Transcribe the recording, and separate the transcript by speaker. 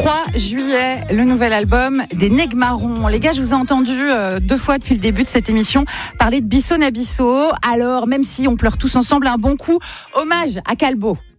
Speaker 1: 3 juillet, le nouvel album des Negmarons. Les gars, je vous ai entendu 2 fois depuis le début de cette émission parler de Bisso Nabisso. Alors, même si on pleure tous ensemble, un bon coup, hommage à Calbo.